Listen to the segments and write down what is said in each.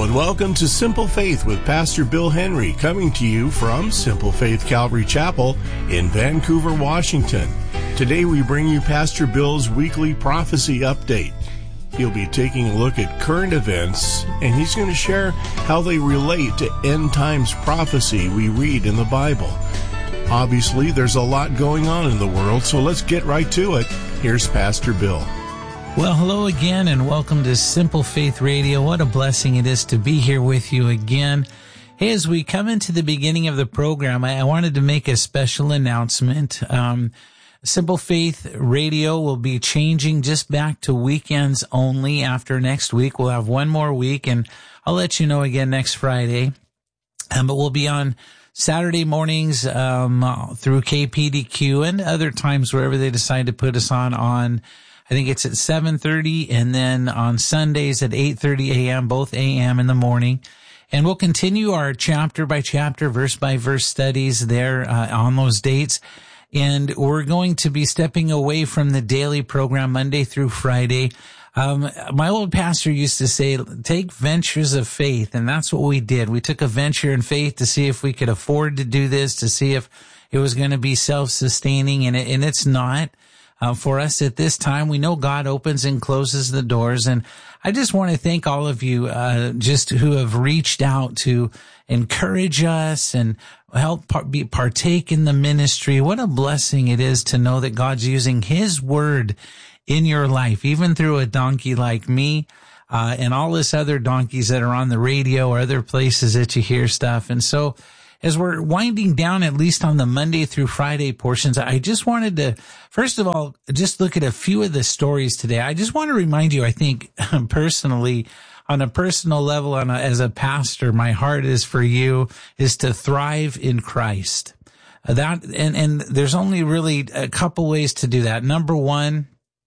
and welcome to Simple Faith with Pastor Bill Henry, coming to you from Simple Faith Calvary Chapel in Vancouver, Washington. Today we bring you Pastor Bill's weekly prophecy update. He'll be taking a look at current events, and he's going to share how they relate to end times prophecy we read in the Bible. Obviously, there's a lot going on in the world, so let's get right to it. Here's Pastor Bill. Well, hello again, and welcome to Simple Faith Radio. What a blessing it is to be here with you again. Hey, as we come into the beginning of the program, I wanted to make a special announcement. Simple Faith Radio will be changing just back to weekends only after next week. We'll have one more week, and I'll let you know again next Friday. But we'll be on Saturday mornings through KPDQ and other times wherever they decide to put us on. I think it's at 7:30, and then on Sundays at 8:30 a.m., both a.m. in the morning. And we'll continue our chapter by chapter, verse by verse studies there on those dates. And we're going to be stepping away from the daily program Monday through Friday. My old pastor used to say, take ventures of faith. And that's what we did. We took a venture in faith to see if we could afford to do this, to see if it was going to be self-sustaining. And it's not. For us at this time, we know God opens and closes the doors. And I just want to thank all of you, just who have reached out to encourage us and help partake in the ministry. What a blessing it is to know that God's using His word in your life, even through a donkey like me, and all this other donkeys that are on the radio or other places that you hear stuff. And so as we're winding down, at least on the Monday through Friday portions, I just wanted to, first of all, just look at a few of the stories today. I just want to remind you, I think, personally, on a personal level, as a pastor, my heart is for you, is to thrive in Christ. And there's only really a couple ways to do that. Number one,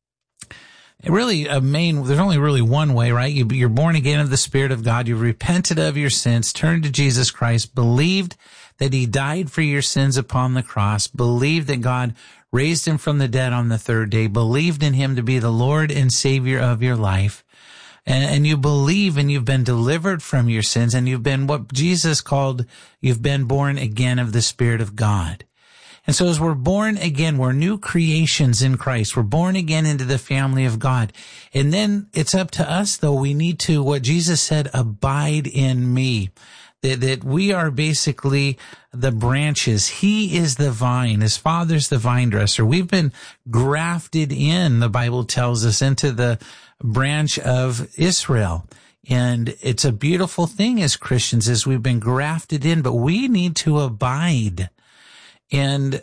there's only really one way, right? You're born again of the Spirit of God. You've repented of your sins, turned to Jesus Christ, believed that He died for your sins upon the cross, believed that God raised Him from the dead on the third day, believed in Him to be the Lord and Savior of your life. And you believe, and you've been delivered from your sins, and you've been what Jesus called, you've been born again of the Spirit of God. And so as we're born again, we're new creations in Christ. We're born again into the family of God. And then it's up to us, though. We need to, what Jesus said, abide in me. That we are basically the branches. He is the vine. His Father's the vine dresser. We've been grafted in, the Bible tells us, into the branch of Israel. And it's a beautiful thing as Christians, as we've been grafted in, but we need to abide. And,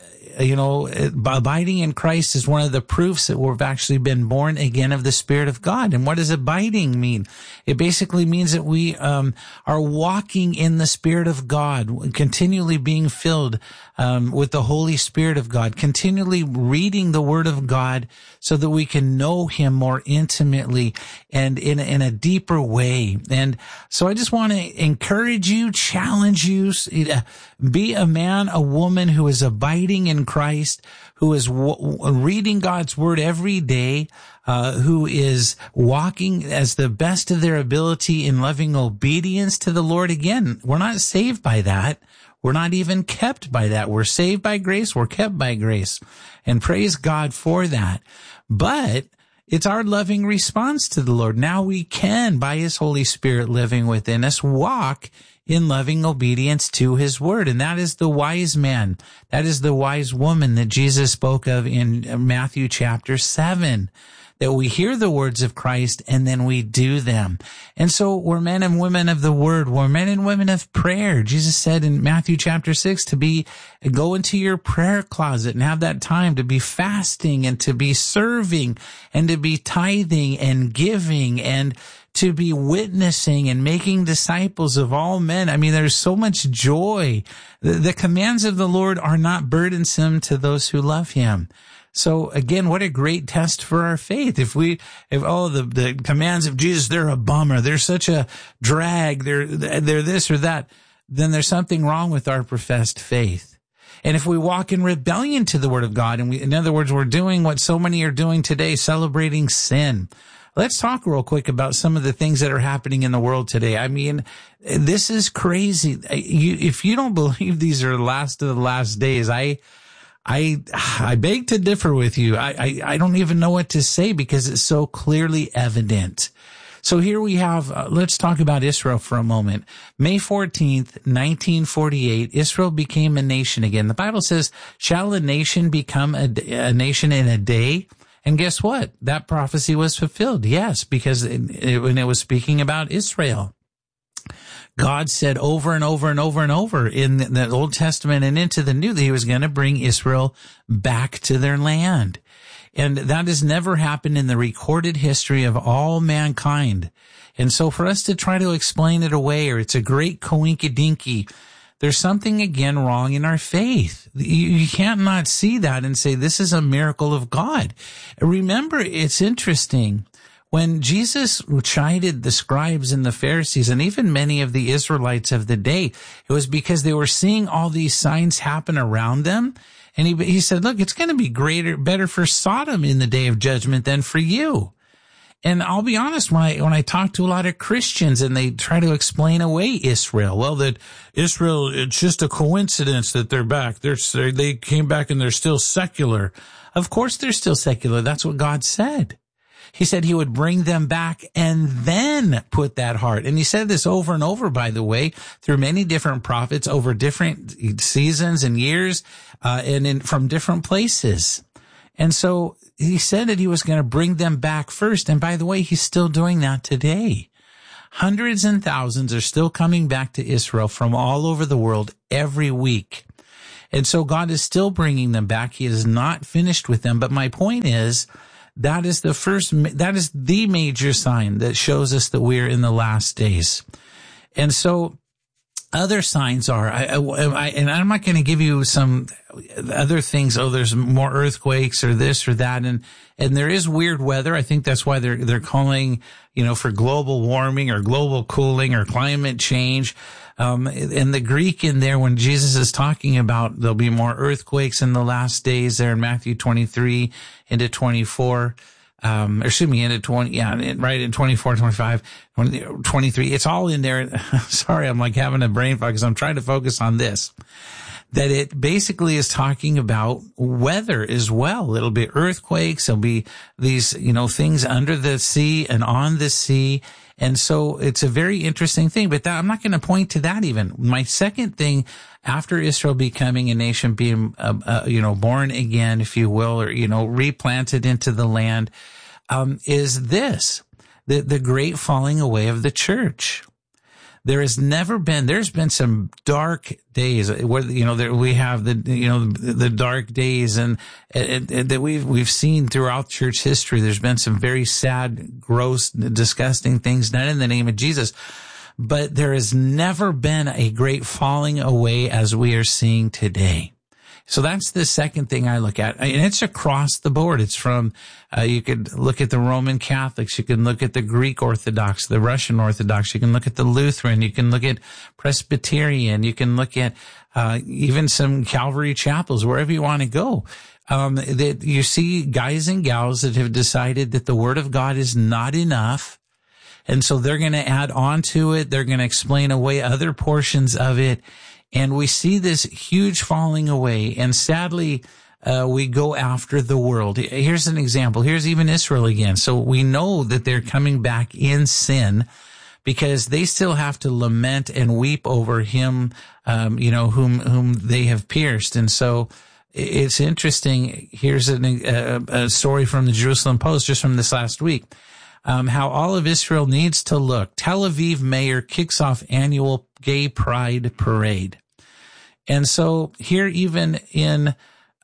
abiding in Christ is one of the proofs that we've actually been born again of the Spirit of God. And what does abiding mean? It basically means that we are walking in the Spirit of God, continually being filled with the Holy Spirit of God, continually reading the Word of God so that we can know Him more intimately and in a deeper way. And so I just want to encourage you, challenge you, be a man, a woman who is abiding in Christ, who is reading God's Word every day, who is walking as the best of their ability in loving obedience to the Lord. Again, we're not saved by that. We're not even kept by that. We're saved by grace. We're kept by grace. And praise God for that. But it's our loving response to the Lord. Now we can, by His Holy Spirit living within us, walk in loving obedience to His word. And that is the wise man. That is the wise woman that Jesus spoke of in Matthew chapter 7. That we hear the words of Christ and then we do them. And so we're men and women of the word. We're men and women of prayer. Jesus said in Matthew chapter 6 to go into your prayer closet and have that time to be fasting and to be serving and to be tithing and giving and to be witnessing and making disciples of all men. I mean, there's so much joy. The commands of the Lord are not burdensome to those who love Him. So again, what a great test for our faith. If the commands of Jesus, they're a bummer, they're such a drag, they're this or that, then there's something wrong with our professed faith. And if we walk in rebellion to the Word of God, in other words, we're doing what so many are doing today, celebrating sin, Let's talk real quick about some of the things that are happening in the world today. I mean, this is crazy. If you don't believe these are the last of the last days, I beg to differ with you. I don't even know what to say because it's so clearly evident. So here we have, let's talk about Israel for a moment. May 14th, 1948, Israel became a nation again. The Bible says, shall a nation become a nation in a day? And guess what? That prophecy was fulfilled. Yes, because when it was speaking about Israel, God said over and over and over and over in the Old Testament and into the New that he was going to bring Israel back to their land. And that has never happened in the recorded history of all mankind. And so for us to try to explain it away, or it's a great coinkydinky, there's something again wrong in our faith. You can't not see that and say this is a miracle of God. Remember, it's interesting. When Jesus chided the scribes and the Pharisees and even many of the Israelites of the day, it was because they were seeing all these signs happen around them. And he said, look, it's going to be better for Sodom in the day of judgment than for you. And I'll be honest, when I talk to a lot of Christians and they try to explain away Israel, well, that Israel, it's just a coincidence that they're back. They came back and they're still secular. Of course they're still secular. That's what God said. He said he would bring them back and then put that heart. And he said this over and over, by the way, through many different prophets over different seasons and years, from different places. And so he said that he was going to bring them back first. And by the way, he's still doing that today. Hundreds and thousands are still coming back to Israel from all over the world every week. And so God is still bringing them back. He is not finished with them. But my point is, that is the major sign that shows us that we're in the last days. And so other signs are, and I'm not going to give you some other things. Oh, there's more earthquakes or this or that. And there is weird weather. I think that's why they're calling, for global warming or global cooling or climate change. And the Greek in there, when Jesus is talking about there'll be more earthquakes in the last days there in Matthew 23 into 24, into 20, right in 24, 25, 23. It's all in there. Sorry, I'm like having a brain fog because I'm trying to focus on this. That it basically is talking about weather as well. It'll be earthquakes. There'll be these, things under the sea and on the sea. And so it's a very interesting thing, but I'm not going to point to that even. My second thing, after Israel becoming a nation, being, born again, if you will, or, replanted into the land, is this, the great falling away of the church. There's been some dark days where, we have the dark days and that we've seen throughout church history. There's been some very sad, gross, disgusting things done in the name of Jesus. But there has never been a great falling away as we are seeing today. So that's the second thing I look at. And it's across the board. It's from, you could look at the Roman Catholics. You can look at the Greek Orthodox, the Russian Orthodox. You can look at the Lutheran. You can look at Presbyterian. You can look at, even some Calvary chapels, wherever you want to go. That you see guys and gals that have decided that the Word of God is not enough. And so they're going to add on to it. They're going to explain away other portions of it. And we see this huge falling away. And sadly, we go after the world. Here's an example. Here's even Israel again. So we know that they're coming back in sin because they still have to lament and weep over him, whom they have pierced. And so it's interesting. Here's a story from the Jerusalem Post just from this last week. How all of Israel needs to look. Tel Aviv mayor kicks off annual gay pride parade. And so here, even in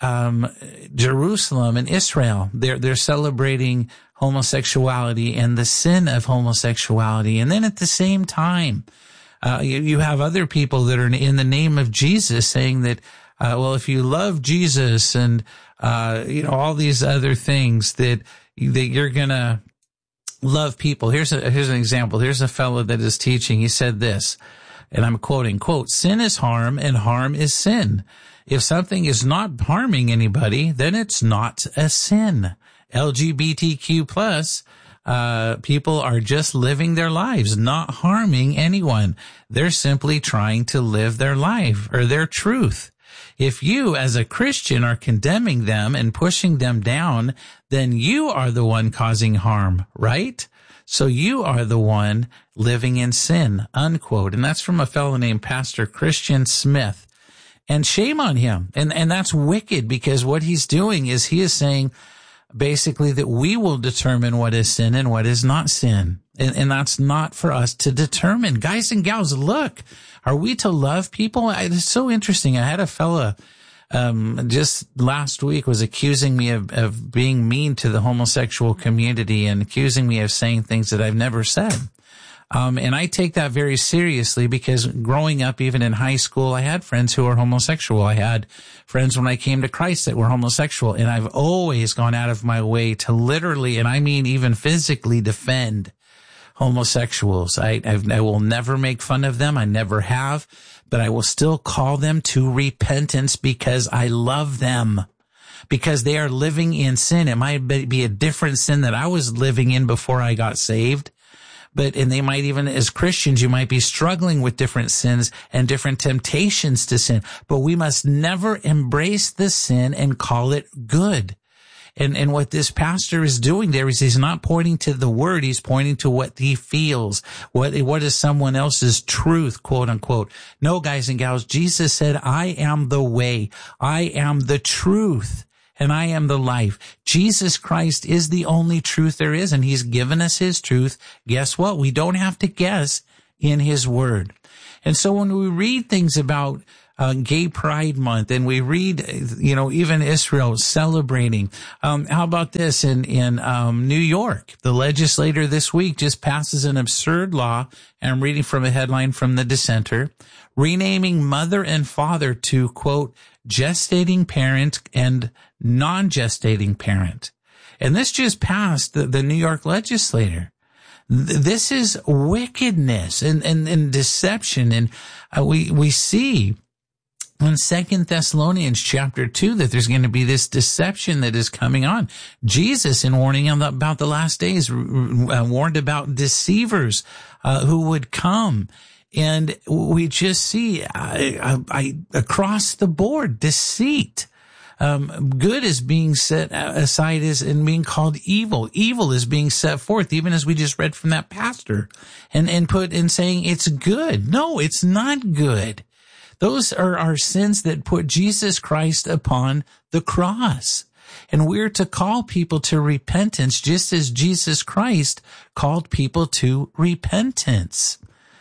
Jerusalem and Israel, they're celebrating homosexuality and the sin of homosexuality. And then at the same time, you have other people that are in the name of Jesus saying that, if you love Jesus and all these other things that you're gonna love people. Here's an example. Here's a fellow that is teaching. He said this. And I'm quoting, quote, sin is harm and harm is sin. If something is not harming anybody, then it's not a sin. LGBTQ plus people are just living their lives, not harming anyone. They're simply trying to live their life or their truth. If you, as a Christian, are condemning them and pushing them down, then you are the one causing harm, right? So you are the one living in sin, unquote. And that's from a fellow named Pastor Christian Smith. And shame on him. And that's wicked, because what he's doing is he is saying basically that we will determine what is sin and what is not sin. And that's not for us to determine. Guys and gals, look, are we to love people? It's so interesting. I had a fella just last week was accusing me of being mean to the homosexual community and accusing me of saying things that I've never said. And I take that very seriously, because growing up, even in high school, I had friends who were homosexual. I had friends when I came to Christ that were homosexual, and I've always gone out of my way to literally, and I mean even physically, defend homosexuals. I will never make fun of them. I never have, but I will still call them to repentance because I love them, because they are living in sin. It might be a different sin that I was living in before I got saved. And they might even, as Christians, you might be struggling with different sins and different temptations to sin. But we must never embrace the sin and call it good. And what this pastor is doing there is he's not pointing to the word. He's pointing to what he feels. What is someone else's truth, quote unquote. No, guys and gals, Jesus said, I am the way. I am the truth. And I am the life. Jesus Christ is the only truth there is, and he's given us his truth. Guess what? We don't have to guess in his word. And so when we read things about Gay Pride Month, and we read, even Israel celebrating, how about this in New York? The legislator this week just passes an absurd law, and I'm reading from a headline from the Dissenter, renaming mother and father to, quote, gestating parent and non-gestating parent. And this just passed the New York legislator. This is wickedness and deception. And we see in 2 Thessalonians chapter 2 that there's going to be this deception that is coming on. Jesus, in warning about the last days, warned about deceivers who would come. And we just see across the board deceit. Good is being set aside and being called evil. Evil is being set forth, even as we just read from that pastor, and put in saying it's good. No, it's not good. Those are our sins that put Jesus Christ upon the cross. And we're to call people to repentance, just as Jesus Christ called people to repentance.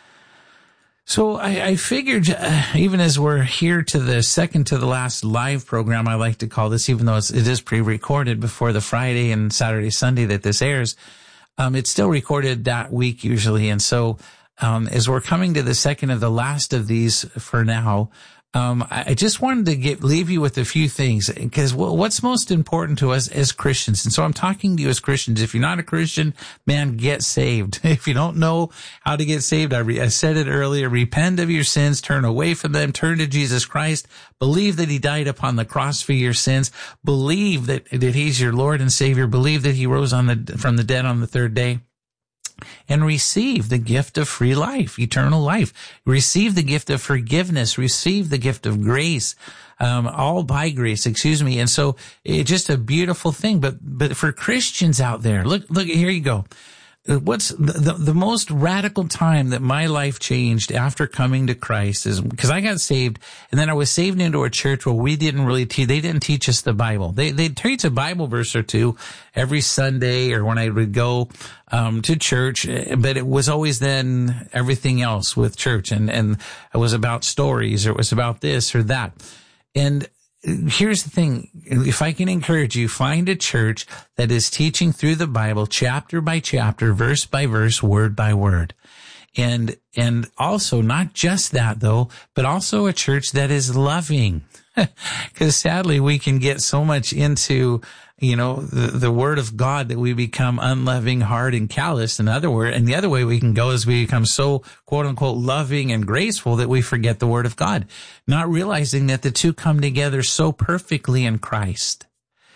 So I figured, even as we're here to the second to the last live program, I like to call this, even though it is pre-recorded before the Friday and Saturday, Sunday that this airs, it's still recorded that week usually. And so as we're coming to the second of the last of these for now, I just wanted to leave you with a few things, because what's most important to us as Christians. And so I'm talking to you as Christians. If you're not a Christian, man, get saved. If you don't know how to get saved, I said it earlier, repent of your sins, turn away from them, turn to Jesus Christ, believe that he died upon the cross for your sins, believe that he's your Lord and Savior, believe that he rose from the dead on the third day. And receive the gift of free life, eternal life. Receive the gift of forgiveness. Receive the gift of grace, all by grace, And so it's just a beautiful thing. But for Christians out there, look, here you go. What's the most radical time that my life changed after coming to Christ is because I got saved, and then I was saved into a church where we didn't really they didn't teach us the Bible. They'd teach a Bible verse or two every Sunday or when I would go to church, but it was always then everything else with church, and it was about stories, or it was about this or that. And here's the thing. If I can encourage you, find a church that is teaching through the Bible chapter by chapter, verse by verse, word by word. And also not just that though, but also a church that is loving. Because sadly we can get so much into, the word of God that we become unloving, hard, and callous. And the other way we can go is we become so quote unquote loving and graceful that we forget the word of God, not realizing that the two come together so perfectly in Christ.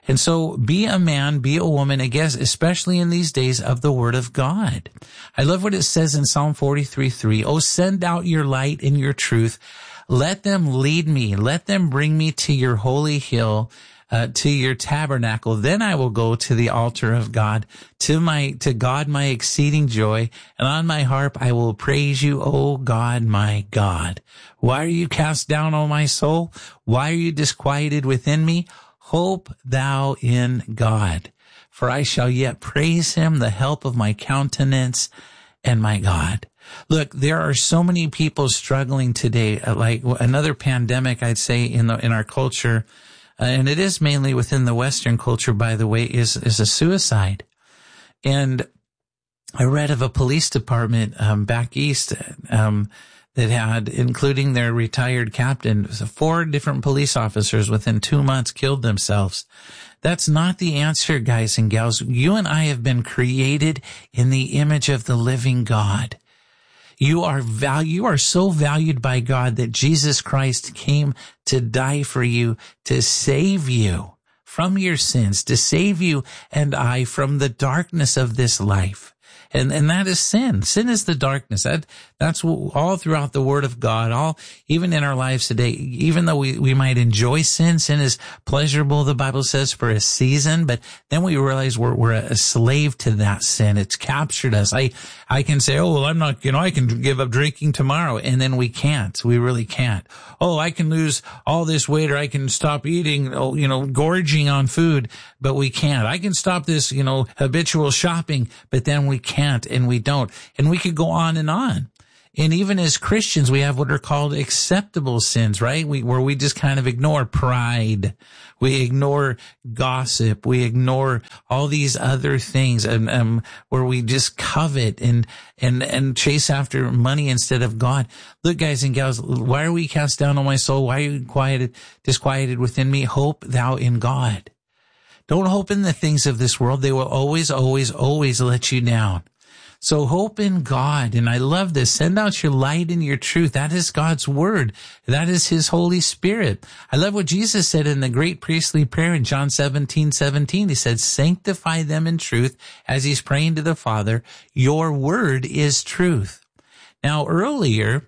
And so be a man, be a woman, I guess, especially in these days of the word of God. I love what it says in Psalm 43:3. Oh, send out your light and your truth. Let them lead me. Let them bring me to your holy hill, to your tabernacle. Then I will go to the altar of God, to God, my exceeding joy. And on my harp, I will praise you, O God, my God. Why are you cast down, O my soul? Why are you disquieted within me? Hope thou in God, for I shall yet praise him, the help of my countenance and my God. Look, there are so many people struggling today, like another pandemic, I'd say, in our culture, and it is mainly within the Western culture, by the way, is a suicide. And I read of a police department back east that had, including their retired captain, 4 different police officers within 2 months killed themselves. That's not the answer, guys and gals. You and I have been created in the image of the living God. You are so valued by God that Jesus Christ came to die for you, to save you from your sins, to save you and I from the darkness of this life. And that is sin. Sin is the darkness. That's all throughout the Word of God, even in our lives today. Even though we might enjoy sin is pleasurable, the Bible says, for a season, but then we realize we're a slave to that sin. It's captured us. I can say, oh, well, I'm not, I can give up drinking tomorrow. And then we can't. We really can't. Oh, I can lose all this weight, or I can stop eating, gorging on food, but we can't. I can stop this, habitual shopping, but then we can't and we don't. And we could go on and on. And even as Christians, we have what are called acceptable sins, right? Where we just kind of ignore pride. We ignore gossip. We ignore all these other things, where we just covet and chase after money instead of God. Look, guys and gals, why are we cast down, on my soul? Why are you disquieted within me? Hope thou in God. Don't hope in the things of this world. They will always, always, always let you down. So hope in God. And I love this. Send out your light and your truth. That is God's word. That is his Holy Spirit. I love what Jesus said in the great priestly prayer in John 17:17. He said, sanctify them in truth, as he's praying to the Father. Your word is truth. Now, earlier,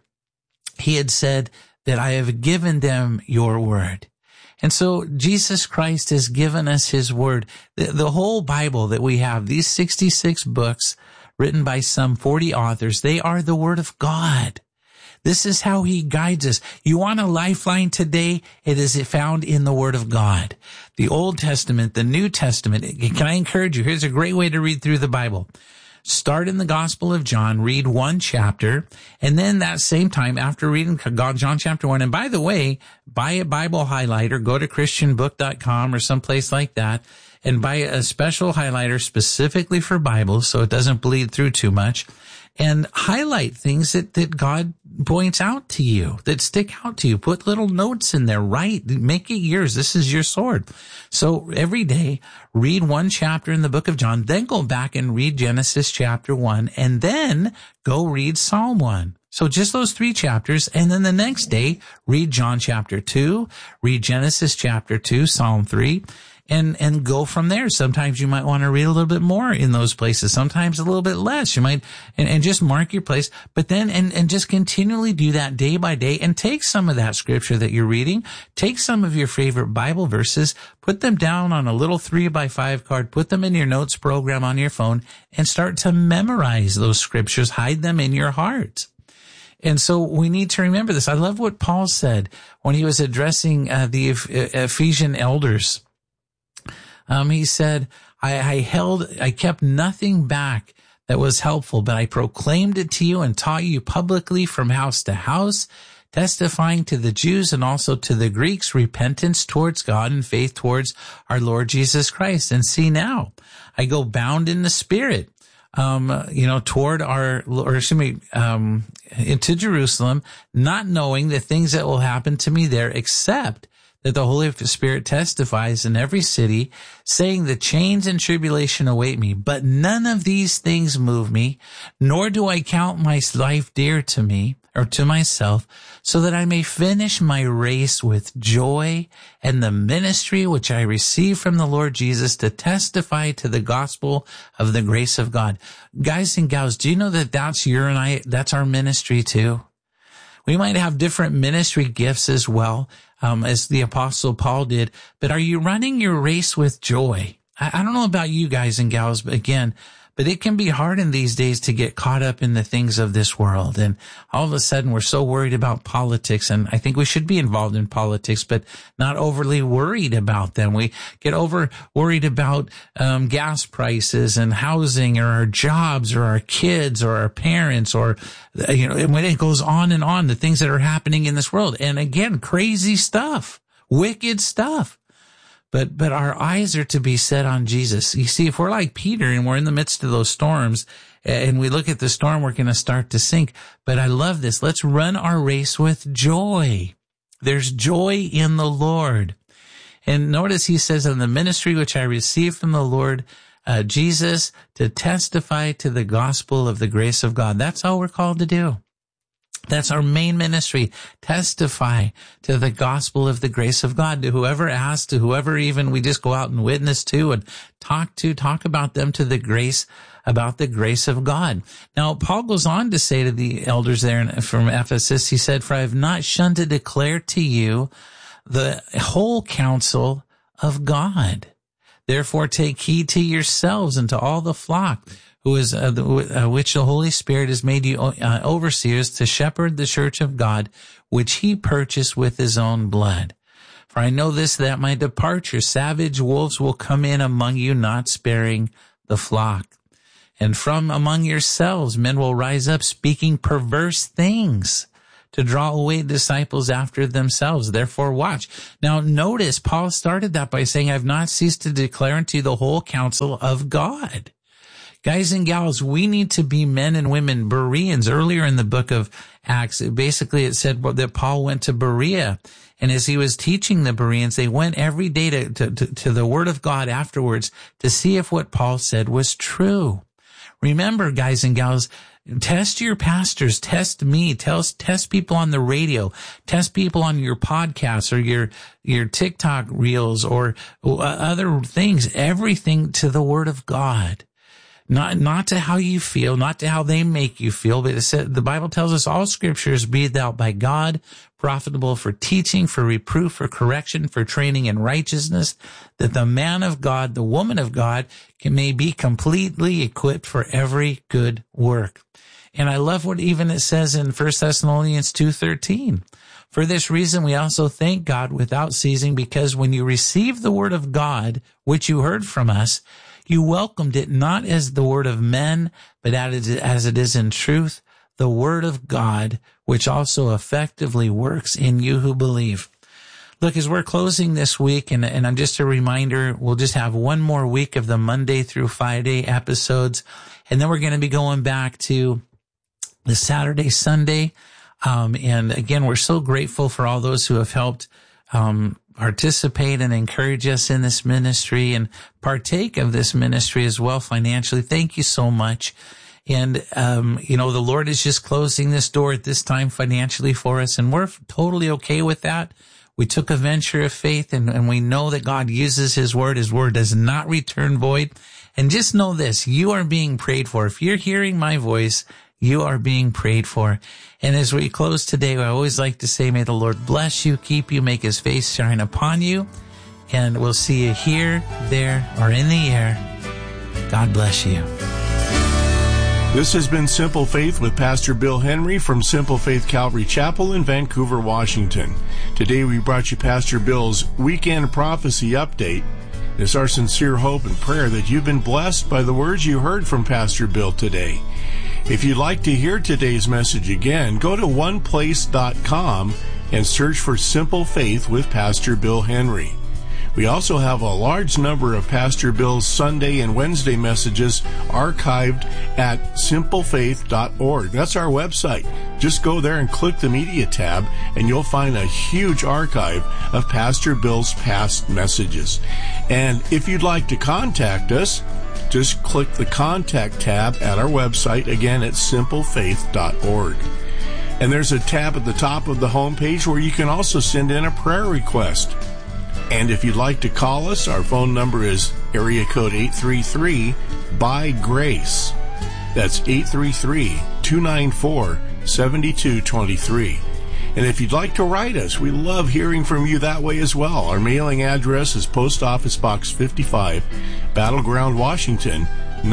he had said that I have given them your word. And so Jesus Christ has given us his word. The whole Bible that we have, these 66 books written by some 40 authors, they are the word of God. This is how he guides us. You want a lifeline today? It is found in the word of God. The Old Testament, the New Testament. Can I encourage you? Here's a great way to read through the Bible. Start in the Gospel of John, read 1 chapter, and then that same time, after reading John chapter 1, and by the way, buy a Bible highlighter, go to christianbook.com or someplace like that, and buy a special highlighter specifically for Bibles so it doesn't bleed through too much, and highlight things that God points out to you, that stick out to you. Put little notes in there, make it yours. This is your sword. So every day, read 1 chapter in the book of John, then go back and read Genesis chapter 1, and then go read Psalm 1. So just those 3 chapters, and then the next day, read John chapter 2, read Genesis chapter 2, Psalm 3, and go from there. Sometimes you might want to read a little bit more in those places. Sometimes a little bit less. You might, and just mark your place, but then, and just continually do that day by day, and take some of that scripture that you're reading, take some of your favorite Bible verses, put them down on a little 3x5 card, put them in your notes program on your phone, and start to memorize those scriptures, hide them in your heart. And so we need to remember this. I love what Paul said when he was addressing the Ephesian elders. He said, I kept nothing back that was helpful, but I proclaimed it to you and taught you publicly from house to house, testifying to the Jews and also to the Greeks repentance towards God and faith towards our Lord Jesus Christ. And see now, I go bound in the Spirit, toward into Jerusalem, not knowing the things that will happen to me there, except that the Holy Spirit testifies in every city, saying the chains and tribulation await me. But none of these things move me, nor do I count my life dear to me, or to myself, so that I may finish my race with joy and the ministry which I received from the Lord Jesus to testify to the gospel of the grace of God. Guys and gals, do you know that that's our ministry too? We might have different ministry gifts as well, as the Apostle Paul did, but are you running your race with joy? I don't know about you guys and gals, but it can be hard in these days to get caught up in the things of this world. And all of a sudden we're so worried about politics, and I think we should be involved in politics, but not overly worried about them. We get worried about gas prices and housing or our jobs or our kids or our parents or, when it goes on and on, the things that are happening in this world. And again, crazy stuff, wicked stuff. But our eyes are to be set on Jesus. You see, if we're like Peter and we're in the midst of those storms and we look at the storm, we're going to start to sink. But I love this. Let's run our race with joy. There's joy in the Lord. And notice he says, in the ministry which I received from the Lord Jesus to testify to the gospel of the grace of God. That's all we're called to do. That's our main ministry. Testify to the gospel of the grace of God, to whoever asks, to whoever even we just go out and witness to and talk about them about the grace of God. Now, Paul goes on to say to the elders there from Ephesus, he said, for I have not shunned to declare to you the whole counsel of God. Therefore, take heed to yourselves and to all the flock, which the Holy Spirit has made you overseers to shepherd the church of God, which he purchased with his own blood. For I know this, that at my departure, savage wolves will come in among you, not sparing the flock. And from among yourselves, men will rise up speaking perverse things to draw away disciples after themselves. Therefore, watch. Now, notice Paul started that by saying, I've not ceased to declare unto you the whole counsel of God. Guys and gals, we need to be men and women. Bereans, earlier in the book of Acts, basically it said that Paul went to Berea. And as he was teaching the Bereans, they went every day to the Word of God afterwards to see if what Paul said was true. Remember, guys and gals, test your pastors, test me, test people on the radio, test people on your podcasts or your TikTok reels or other things, everything to the Word of God. Not to how you feel, not to how they make you feel, but it said, the Bible tells us all scripture is breathed out by God, profitable for teaching, for reproof, for correction, for training in righteousness, that the man of God, the woman of God may be completely equipped for every good work. And I love what even it says in 1 Thessalonians 2:13. For this reason, we also thank God without ceasing, because when you received the word of God, which you heard from us, you welcomed it not as the word of men, but as it is in truth, the word of God, which also effectively works in you who believe. Look, as we're closing this week, and I'm just a reminder, we'll just have one more week of the Monday through Friday episodes, and then we're going to be going back to the Saturday, Sunday. And again, we're so grateful for all those who have helped participate and encourage us in this ministry and partake of this ministry as well financially. Thank you so much. And, the Lord is just closing this door at this time financially for us, and we're totally okay with that. We took a venture of faith, and we know that God uses his word. His word does not return void. And just know this, you are being prayed for. If you're hearing my voice, you are being prayed for. And as we close today, I always like to say, may the Lord bless you, keep you, make his face shine upon you. And we'll see you here, there, or in the air. God bless you. This has been Simple Faith with Pastor Bill Henry from Simple Faith Calvary Chapel in Vancouver, Washington. Today we brought you Pastor Bill's Weekend Prophecy Update. It's our sincere hope and prayer that you've been blessed by the words you heard from Pastor Bill today. If you'd like to hear today's message again, go to oneplace.com and search for Simple Faith with Pastor Bill Henry. We also have a large number of Pastor Bill's Sunday and Wednesday messages archived at simplefaith.org. That's our website. Just go there and click the media tab, and you'll find a huge archive of Pastor Bill's past messages. And if you'd like to contact us, just click the contact tab at our website, again at simplefaith.org. And there's a tab at the top of the homepage where you can also send in a prayer request. And if you'd like to call us, our phone number is area code 833-BY-GRACE. That's 833-294-7223. And if you'd like to write us, we love hearing from you that way as well. Our mailing address is Post Office Box 55, Battleground, Washington,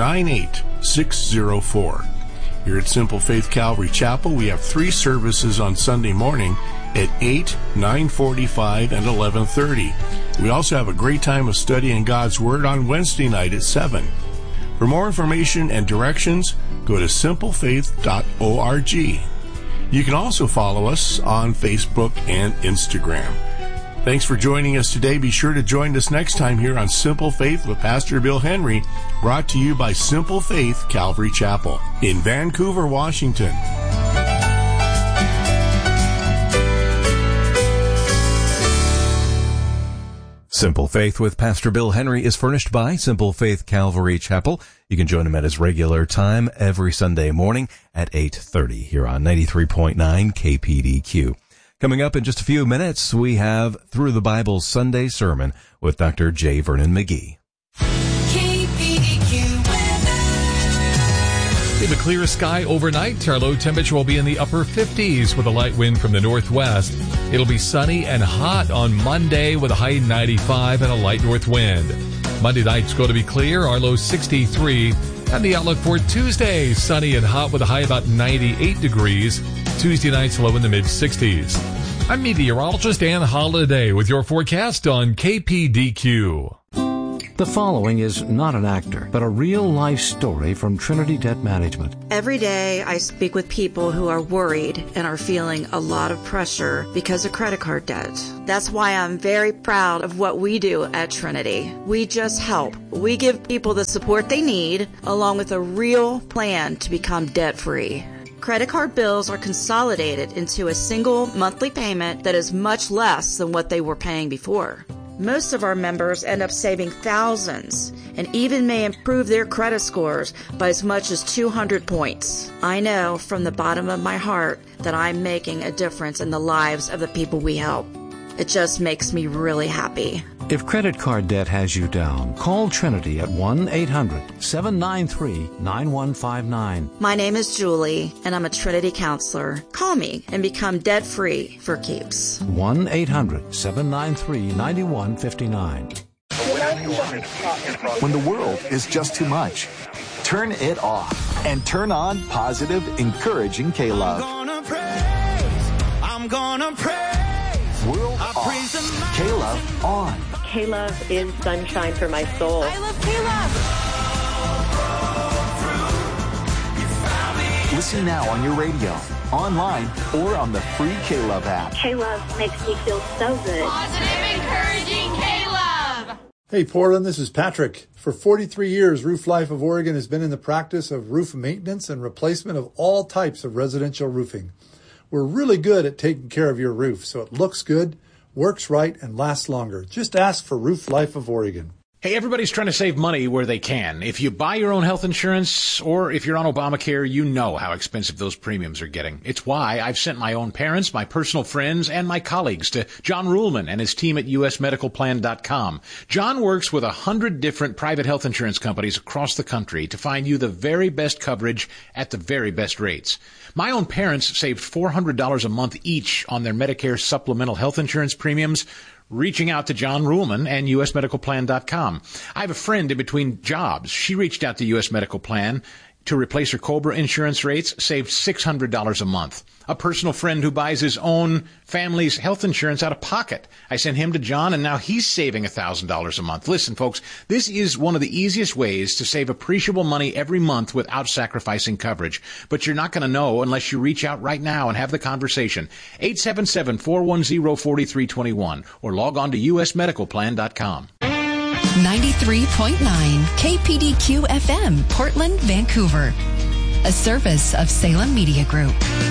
98604. Here at Simple Faith Calvary Chapel, we have 3 services on Sunday morning at 8, 9:45, and 11:30. We also have a great time of studying God's Word on Wednesday night at 7. For more information and directions, go to simplefaith.org. You can also follow us on Facebook and Instagram. Thanks for joining us today. Be sure to join us next time here on Simple Faith with Pastor Bill Henry, brought to you by Simple Faith Calvary Chapel in Vancouver, Washington. Simple Faith with Pastor Bill Henry is furnished by Simple Faith Calvary Chapel. You can join him at his regular time every Sunday morning at 8:30 here on 93.9 KPDQ. Coming up in just a few minutes, we have Through the Bible Sunday Sermon with Dr. J. Vernon McGee. We have a clear sky overnight. Our low temperature will be in the upper 50s with a light wind from the northwest. It'll be sunny and hot on Monday with a high 95 and a light north wind. Monday night's going to be clear, our low 63. And the outlook for Tuesday, sunny and hot with a high about 98 degrees. Tuesday night's low in the mid-60s. I'm meteorologist Ann Holiday with your forecast on KPDQ. The following is not an actor, but a real-life story from Trinity Debt Management. Every day I speak with people who are worried and are feeling a lot of pressure because of credit card debt. That's why I'm very proud of what we do at Trinity. We just help. We give people the support they need, along with a real plan to become debt-free. Credit card bills are consolidated into a single monthly payment that is much less than what they were paying before. Most of our members end up saving thousands and even may improve their credit scores by as much as 200 points. I know from the bottom of my heart that I'm making a difference in the lives of the people we help. It just makes me really happy. If credit card debt has you down, call Trinity at 1-800-793-9159. My name is Julie, and I'm a Trinity counselor. Call me and become debt-free for keeps. 1-800-793-9159. When the world is just too much, turn it off and turn on positive, encouraging K-Love. I'm gonna praise. World off. K-Love on. K-Love is sunshine for my soul. I love K-Love. Listen now on your radio, online, or on the free K-Love app. K-Love makes me feel so good. Positive, encouraging K-Love. Hey, Portland, this is Patrick. For 43 years, Roof Life of Oregon has been in the practice of roof maintenance and replacement of all types of residential roofing. We're really good at taking care of your roof so it looks good, works right, and lasts longer. Just ask for Roof Life of Oregon. Hey, everybody's trying to save money where they can. If you buy your own health insurance or if you're on Obamacare, you know how expensive those premiums are getting. It's why I've sent my own parents, my personal friends, and my colleagues to John Ruhlman and his team at usmedicalplan.com. John works with 100 different private health insurance companies across the country to find you the very best coverage at the very best rates. My own parents saved $400 a month each on their Medicare supplemental health insurance premiums, reaching out to John Ruhlman and usmedicalplan.com. I have a friend in between jobs. She reached out to US Medical Plan to replace her COBRA insurance rates, saved $600 a month. A personal friend who buys his own family's health insurance out of pocket. I sent him to John, and now he's saving $1,000 a month. Listen, folks, this is one of the easiest ways to save appreciable money every month without sacrificing coverage. But you're not going to know unless you reach out right now and have the conversation. 877-410-4321 or log on to usmedicalplan.com. 93.9 KPDQ FM, Portland, Vancouver. A service of Salem Media Group.